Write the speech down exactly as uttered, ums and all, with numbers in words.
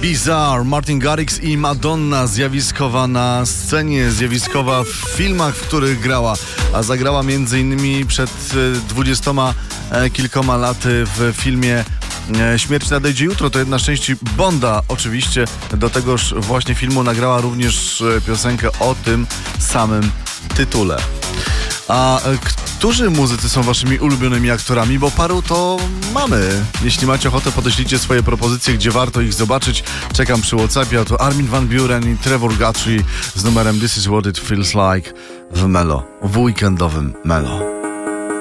Bizarre, Martin Garrix i Madonna, zjawiskowa na scenie, zjawiskowa w filmach, w których grała, a zagrała między innymi przed dwudziestoma kilkoma laty w filmie Śmierć nadejdzie jutro, to jedna z części Bonda. Oczywiście do tegoż właśnie filmu nagrała również piosenkę o tym samym tytule. A którzy muzycy są waszymi ulubionymi aktorami? Bo paru to mamy. Jeśli macie ochotę, podeślijcie swoje propozycje, gdzie warto ich zobaczyć. Czekam przy WhatsAppie. To Armin van Buuren i Trevor Guthrie z numerem This is what it feels like w Melo, w weekendowym Melo.